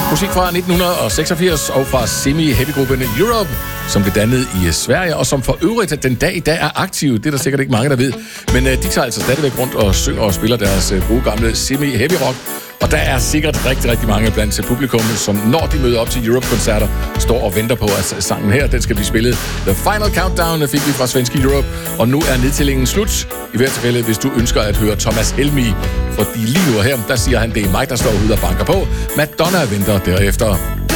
Musik fra 1986 og fra semi-heavy-gruppen Europe, som blev dannet i Sverige, og som for øvrigt den dag i dag er aktive. Det er der sikkert ikke mange, der ved. Men de tager altså stadigvæk rundt og synger og spiller deres gode gamle semi-heavy-rock. Og der er sikkert rigtig, rigtig mange blandt publikum, som når de møder op til Europe-koncerter, står og venter på, at sangen her, den skal blive spillet. The Final Countdown fik vi fra svenske Europe, og nu er nedtællingen slut. I hvert tilfælde, hvis du ønsker at høre Thomas Helmig, fordi lige nu her, der siger han, det er mig, der står ude og banker på. Madonna venter derefter.